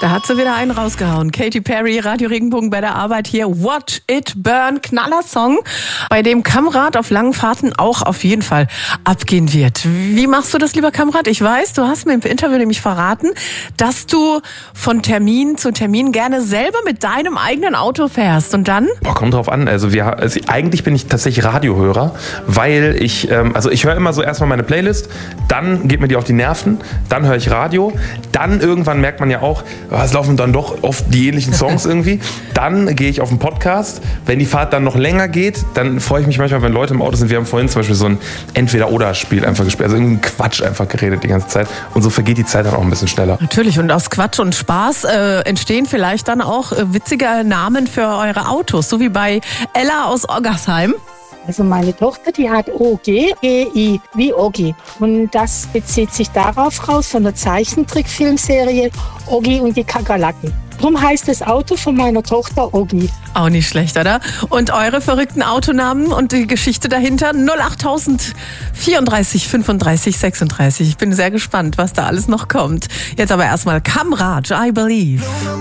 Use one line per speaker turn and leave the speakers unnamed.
Da hat sie wieder einen rausgehauen. Katy Perry, Radio Regenbogen bei der Arbeit hier. Watch It Burn, Knallersong, bei dem Kamrat auf langen Fahrten auch auf jeden Fall abgehen wird. Wie machst du das, lieber Kamrat? Ich weiß, du hast mir im Interview nämlich verraten, dass du von Termin zu Termin gerne selber mit deinem eigenen Auto fährst. Und dann?
Kommt drauf an. Also eigentlich bin ich tatsächlich Radiohörer, weil ich höre immer so erstmal meine Playlist, dann geht mir die auf die Nerven, dann höre ich Radio, dann irgendwann merkt man ja auch, es laufen dann doch oft die ähnlichen Songs irgendwie. Dann gehe ich auf den Podcast. Wenn die Fahrt dann noch länger geht, dann freue ich mich manchmal, wenn Leute im Auto sind. Wir haben vorhin zum Beispiel so ein Entweder-Oder-Spiel einfach gespielt. Also irgendeinen Quatsch einfach geredet die ganze Zeit. Und so vergeht die Zeit dann auch ein bisschen schneller.
Natürlich. Und aus Quatsch und Spaß entstehen vielleicht dann auch witzige Namen für eure Autos. So wie bei Ella aus Oggersheim.
Also meine Tochter, die hat OG, G-I, wie Ogi. Und das bezieht sich darauf raus von der Zeichentrickfilmserie Ogi und die Kakerlaken. Darum heißt das Auto von meiner Tochter Ogi.
Auch nicht schlecht, oder? Und eure verrückten Autonamen und die Geschichte dahinter? 08000 34 35 36. Ich bin sehr gespannt, was da alles noch kommt. Jetzt aber erstmal Kamrat, I Believe.